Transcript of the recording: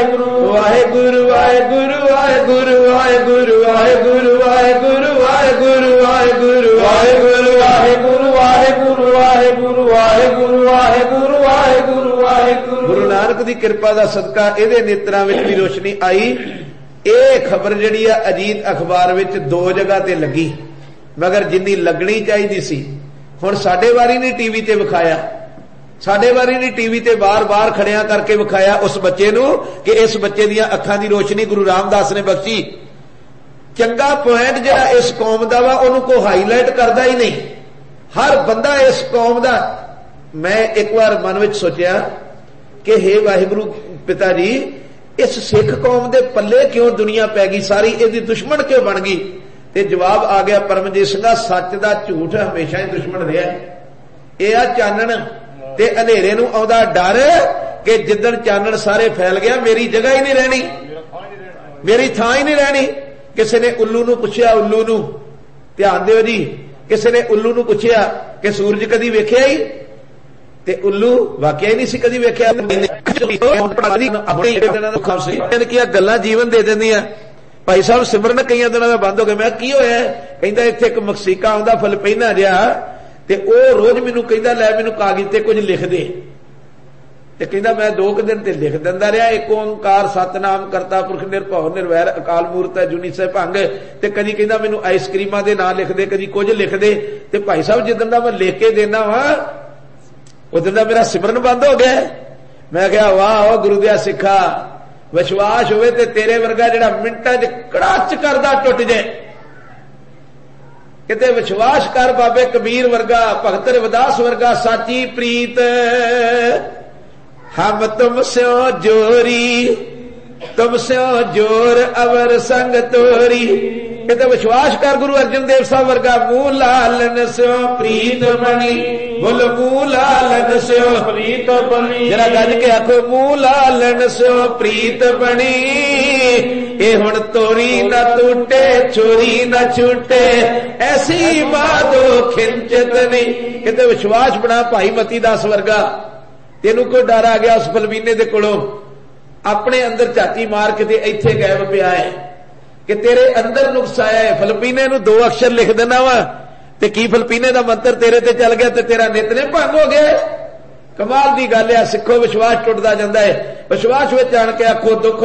ਵਾਹਿਗੁਰੂ ਵਾਹਿਗੁਰੂ ਵਾਹਿਗੁਰੂ ਵਾਹਿਗੁਰੂ ਵਾਹਿਗੁਰੂ ਵਾਹਿਗੁਰੂ ਵਾਹਿਗੁਰੂ ਵਾਹਿਗੁਰੂ ਵਾਹਿਗੁਰੂ ਵਾਹਿਗੁਰੂ ਵਾਹਿਗੁਰੂ ਵਾਹਿਗੁਰੂ ਵਾਹਿਗੁਰੂ ਵਾਹਿਗੁਰੂ ਵਾਹਿਗੁਰੂ ਵਾਹਿਗੁਰੂ ਵਾਹਿਗੁਰੂ। ਗੁਰੂ ਨਾਨਕ ਦੀ ਕਿਰਪਾ ਦਾ ਸਦਕਾ ਇਹਦੇ ਨੇਤਰਾਂ ਵਿੱਚ ਵੀ ਰੋਸ਼ਨੀ ਆਈ। ਇਹ ਖਬਰ ਜਿਹੜੀ ਆ ਅਜੀਤ ਅਖਬਾਰ ਵਿੱਚ 2 ਜਗ੍ਹਾ ਤੇ ਲੱਗੀ, ਮਗਰ ਜਿੰਨੀ ਲੱਗਣੀ ਚਾਹੀਦੀ ਸੀ। ਹੁਣ ਸਾਡੇ ਵਾਰੀ ਨਹੀਂ ਟੀਵੀ ਤੇ ਵਿਖਾਇਆ, ਸਾਡੇ ਵਾਰੀ ਨਹੀਂ ਟੀਵੀ ਤੇ ਬਾਰ-ਬਾਰ ਖੜਿਆਂ ਕਰਕੇ ਵਿਖਾਇਆ ਉਸ ਬੱਚੇ ਨੂੰ ਕਿ ਇਸ ਬੱਚੇ ਦੀਆਂ ਅੱਖਾਂ ਦੀ ਰੋਸ਼ਨੀ ਗੁਰੂ ਰਾਮਦਾਸ ਨੇ ਬਖਸ਼ੀ। ਚੰਗਾ ਪੁਆਇੰਟ ਜਿਹੜਾ ਇਸ ਕੌਮ ਦਾ ਵਾ ਉਹਨੂੰ ਕੋਈ ਹਾਈਲਾਈਟ ਕਰਦਾ ਹੀ ਨਹੀਂ। ਹਰ ਬੰਦਾ ਇਸ ਕੌਮ ਦਾ। ਮੈਂ ਇੱਕ ਵਾਰ ਮਨ ਵਿੱਚ ਸੋਚਿਆ ਕਿ ਹੇ ਵਾਹਿਗੁਰੂ ਪਿਤਾ ਜੀ, ਇਸ ਸਿੱਖ ਕੌਮ ਦੇ ਪੱਲੇ ਕਿਉਂ ਦੁਨੀਆ ਪੈ ਗਈ ਸਾਰੀ, ਇਹਦੀ ਦੁਸ਼ਮਣ ਕਿਉਂ ਬਣ ਗਈ? ਤੇ ਜਵਾਬ ਆ ਗਿਆ ਪਰਮਜੀਤ ਸਿੰਘਾ, ਸੱਚ ਦਾ ਝੂਠ ਹਮੇਸ਼ਾ ਹੀ ਦੁਸ਼ਮਣ ਰਿਹਾ। ਇਹ ਆ ਚਾਨਣ ਤੇ ਹਨੇਰੇ ਨੂੰ ਆਉਂਦਾ ਡਰ ਕਿ ਜਿੱਦਣ ਚਾਨਣ ਸਾਰੇ ਫੈਲ ਗਿਆ ਮੇਰੀ ਜਗ੍ਹਾ ਹੀ ਨਹੀਂ ਰਹਿਣੀ, ਮੇਰੀ ਥਾਂ ਹੀ ਨਹੀਂ ਰਹਿਣੀ। ਕਿਸੇ ਨੇ ਉੱਲੂ ਨੂੰ ਪੁੱਛਿਆ, ਉੱਲੂ ਨੂੰ ਧਿਆਨ ਦਿਓ ਜੀ, ਕਿਸੇ ਨੇ ਉੱਲੂ ਨੂੰ ਪੁੱਛਿਆ ਕਿ ਸੂਰਜ ਕਦੀ ਵੇਖਿਆ ਹੀ? ਤੇ ਉੱਲੂ ਵਾਕਿਆ ਹੀ ਨਹੀਂ ਸੀ ਕਦੀ ਵੇਖਿਆ। ਗੱਲਾਂ ਜੀਵਨ ਦੇ ਦਿੰਦੀਆਂ। ਭਾਈ ਸਾਹਿਬ ਸਿਮਰਨ ਕਈਆਂ ਦਿਨਾਂ ਦਾ ਬੰਦ ਹੋ ਗਿਆ। ਮੈਂ ਕੀ ਹੋਇਆ? ਕਹਿੰਦਾ ਇੱਥੇ ਇੱਕ ਮਕਸੀਕਾ ਆਉਂਦਾ ਫਿਲਪੀਨਾ ਜਿਹਾ, ਤੇ ਉਹ ਰੋਜ਼ ਮੈਨੂੰ ਕਹਿੰਦਾ ਲੈ ਮੈਨੂੰ ਕਾਗਜ਼ ਤੇ ਕੁਝ ਲਿਖ ਦੇ। ਤੇ ਕਹਿੰਦਾ ਮੈਂ 2 ਦਿਨ ਤੇ ਲਿਖ ਦਿੰਦਾ ਰਿਹਾ, ਇੱਕ ਓੰਕਾਰ ਸਤਨਾਮ ਕਰਤਾ ਪੁਰਖ ਨਿਰਭਉ ਨਿਰਵੈਰ ਅਕਾਲ ਮੂਰਤ ਅਜੂਨੀ ਸੈਭੰਗ। ਤੇ ਕਦੀ ਕਹਿੰਦਾ ਮੈਨੂੰ ਆਈਸਕ੍ਰੀਮਾਂ ਦੇ ਨਾਂ ਲਿਖ ਦੇ, ਕਦੀ ਕੁਝ ਲਿਖ ਦੇ। ਤੇ ਭਾਈ ਸਾਹਿਬ ਜਿੱਦਣ ਦਾ ਮੈਂ ਲਿਖ ਕੇ ਦੇਣਾ ਵਾ ਉਦੋਂ ਦਾ ਮੇਰਾ ਸਿਮਰਨ ਬੰਦ ਹੋ ਗਿਆ। ਮੈਂ ਕਿਹਾ ਵਾਹ ਉਹ ਗੁਰੂ ਦਿਆ ਸਿੱਖਾ, ਵਿਸ਼ਵਾਸ ਹੋਵੇ ਤੇ ਤੇਰੇ ਵਰਗਾ ਜਿਹੜਾ ਮਿੰਟਾਂ 'ਚ ਕੜਾਚ ਕਰਦਾ ਟੁੱਟ ਜਾਏ। ਕਿਤੇ ਵਿਸ਼ਵਾਸ ਕਰ ਬਾਬੇ ਕਬੀਰ ਵਰਗਾ, ਭਗਤ ਰਵਿਦਾਸ ਵਰਗਾ, ਸਾਚੀ ਪ੍ਰੀਤ ਹਮ ਤੁਮ ਸਿਓ ਜੋਰੀ, ਤੁਮ ਸਿਓ ਜੋਰ ਅਵਰ ਸੰਗ ਤੋਰੀ। ਕਿਤੇ ਵਿਸ਼ਵਾਸ ਕਰ ਗੁਰੂ ਅਰਜਨ ਦੇਵ ਸਾਹਿਬ ਵਰਗਾ, ਮੂੰਹ ਲਾਲਨ ਸਿਓ ਪ੍ਰੀਤ ਬਣੀ, ਬੋਲ ਮੂੰਹ ਲਾਲਨ ਸਿਓ ਪ੍ਰੀਤ ਬਣੀ। ਜਰਾ ਗੱਜ ਕੇ ਆਖੋ ਮੂੰਹ ਲਾਲਨ ਸਿਓ ਪ੍ਰੀਤ ਬਣੀ। ਇਹ ਹੁਣ ਤੋਰੀ ਨਾ ਟੁੱਟੇ ਚੋਰੀ ਨਾ ਛੁੱਟੇ, ਐਸੀ ਬਾਦੋ ਖਿੰਚਤ ਨਹੀਂ। ਕਿਤੇ ਵਿਸ਼ਵਾਸ ਬਣਾ ਭਾਈ ਮਤੀ ਦਾਸ ਵਰਗਾ। ਤੈਨੂੰ ਕੋਈ ਡਰ ਆ ਗਿਆ ਉਸ ਫਲਵੀਨੇ ਦੇ ਕੋਲੋਂ, ਆਪਣੇ ਅੰਦਰ ਝਾਤੀ ਮਾਰ ਕੇ ਇੱਥੇ ਗਾਇਬ ਪਿਆ ਹੈ ਕਿ ਤੇਰੇ ਅੰਦਰ ਨੁਕਸ ਆਇਆ ਹੈ। ਫਿਲਪੀਨੇ ਨੂੰ 2 ਅਕਸ਼ਰ ਲਿਖ ਦੇਣਾ ਵਾ ਤੇ ਕੀ ਫਿਲਪੀਨੇ ਦਾ ਮੰਤਰ ਤੇਰੇ ਤੇ ਚੱਲ ਗਿਆ ਤੇ ਤੇਰਾ ਨਿਤਨੇਮ ਭੰਗ ਹੋ ਗਿਆ। ਕਮਾਲ ਦੀ ਗੱਲ ਹੈ। ਸਿੱਖੋ ਵਿਸ਼ਵਾਸ ਟੁੱਟਦਾ ਜਾਂਦਾ ਹੈ। ਵਿਸ਼ਵਾਸ ਵਿੱਚ ਆਣ ਕੇ ਆਖੋ ਦੁੱਖ